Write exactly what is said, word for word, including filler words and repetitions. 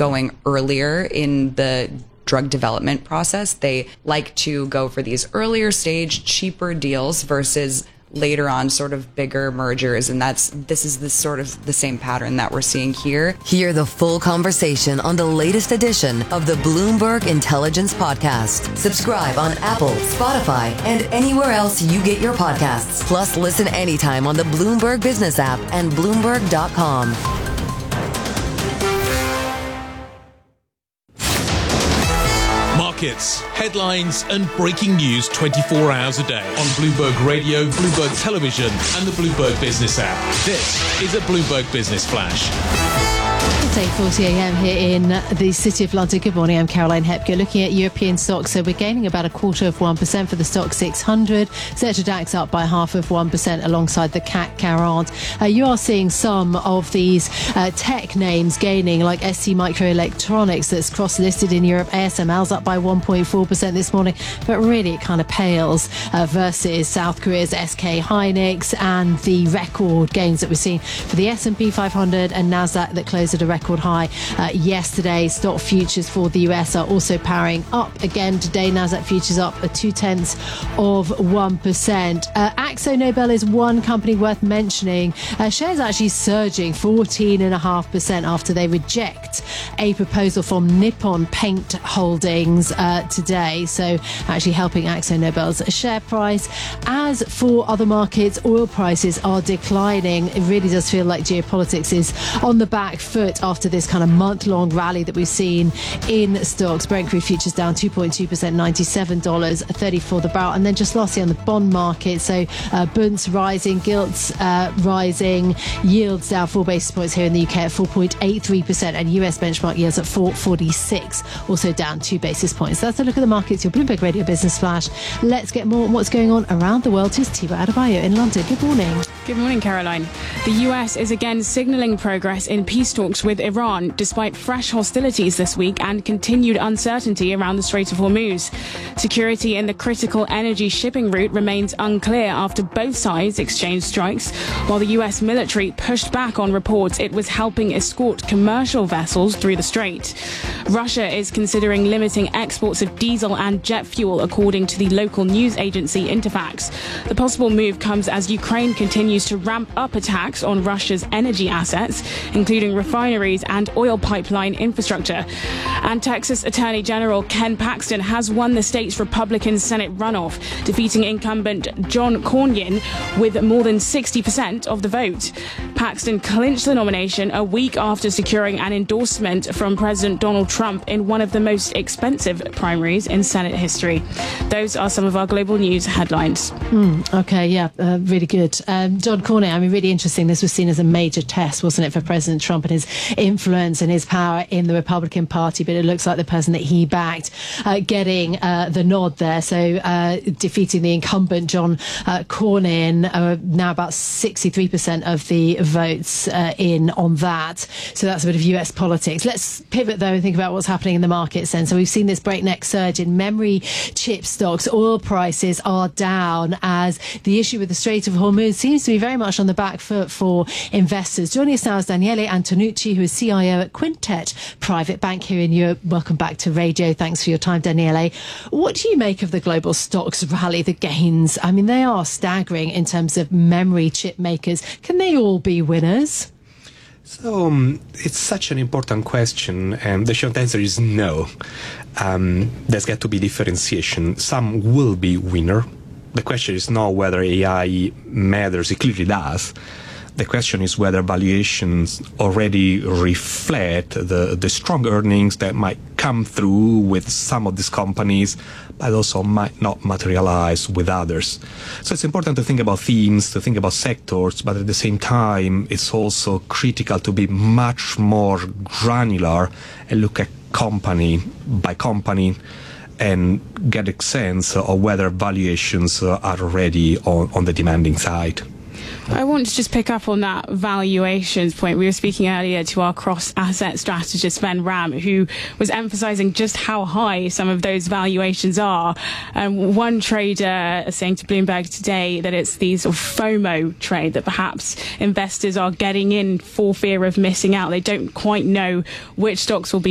going earlier in the drug development process. They like to go for these earlier stage, cheaper deals versus later on sort of bigger mergers. And that's this is the sort of the same pattern that we're seeing here. Hear the full conversation on the latest edition of the Bloomberg Intelligence Podcast. Subscribe on Apple, Spotify, and anywhere else you get your podcasts. Plus, listen anytime on the Bloomberg Business app and Bloomberg dot com. Markets, headlines and breaking news twenty-four hours a day on Bloomberg Radio, Bloomberg Television and the Bloomberg Business app. This is a Bloomberg Business Flash. It's eight forty a m here in the City of London. Good morning, I'm Caroline Hepker. Looking at European stocks, so we're gaining about a quarter of one percent for the stock six hundred. Xetra DAX up by half of one percent alongside the C A C forty. Uh, you are seeing some of these uh, tech names gaining, like S T Microelectronics that's cross-listed in Europe. A S M L's up by one point four percent this morning, but really it kind of pales uh, versus South Korea's S K Hynix and the record gains that we're seeing for the S and P five hundred and NASDAQ that closed at a record high uh, yesterday. Stock futures for the U S are also powering up again today. NASDAQ futures up a two-tenths of one percent. Uh, Akzo Nobel is one company worth mentioning. Uh, shares actually surging fourteen point five percent after they reject a proposal from Nippon Paint Holdings uh, today. So actually helping Akzo Nobel's share price. As for other markets, oil prices are declining. It really does feel like geopolitics is on the back foot after this kind of month-long rally that we've seen in stocks. Brent crude futures down two point two percent, ninety-seven dollars thirty-four the barrel. And then just lastly on the bond market, so uh, Bunds rising, gilts uh, rising, yields down four basis points here in the U K at four point eight three percent, and U S benchmark yields at four forty-six, also down two basis points. That's a look at the markets, your Bloomberg Radio Business Flash. Let's get more on what's going on around the world. Here's Tiba Adebayo in London. Good morning. Good morning, Caroline. The U S is again signalling progress in peace talks with Iran, despite fresh hostilities this week and continued uncertainty around the Strait of Hormuz. Security in the critical energy shipping route remains unclear after both sides exchanged strikes, while the U S military pushed back on reports it was helping escort commercial vessels through the strait. Russia is considering limiting exports of diesel and jet fuel, according to the local news agency Interfax. The possible move comes as Ukraine continues to ramp up attacks on Russia's energy assets, including refineries and oil pipeline infrastructure. And Texas Attorney General Ken Paxton has won the state's Republican Senate runoff, defeating incumbent John Cornyn with more than sixty percent of the vote. Paxton clinched the nomination a week after securing an endorsement from President Donald Trump in one of the most expensive primaries in Senate history. Those are some of our global news headlines. Mm, okay, yeah, uh, really good. Um, John Cornyn, I mean, really interesting. This was seen as a major test, wasn't it, for President Trump and his influence and his power in the Republican Party, but it looks like the person that he backed uh, getting uh, the nod there. So uh, defeating the incumbent John uh, Cornyn, uh, now about sixty-three percent of the votes uh, in on that. So that's a bit of U S politics. Let's pivot though and think about what's happening in the markets then. So we've seen this breakneck surge in memory chip stocks. Oil prices are down as the issue with the Strait of Hormuz seems to be very much on the back foot for investors. Joining us now is Daniele Antonucci, who is C I O at Quintet Private Bank here in Europe. Welcome back to radio. Thanks for your time, Daniele. What do you make of the global stocks rally, the gains? I mean, they are staggering in terms of memory chip makers. Can they all be winners? So um, it's such an important question, and the short answer is no. Um, there's got to be differentiation. Some will be winner. The question is not whether A I matters. It clearly does. The question is whether valuations already reflect the, the strong earnings that might come through with some of these companies, but also might not materialize with others. So it's important to think about themes, to think about sectors, but at the same time, it's also critical to be much more granular and look at company by company and get a sense of whether valuations are already on, on the demanding side. I want to just pick up on that valuations point. We were speaking earlier to our cross-asset strategist, Ben Ram, who was emphasizing just how high some of those valuations are. Um, one trader saying to Bloomberg today that it's the sort of FOMO trade, that perhaps investors are getting in for fear of missing out. They don't quite know which stocks will be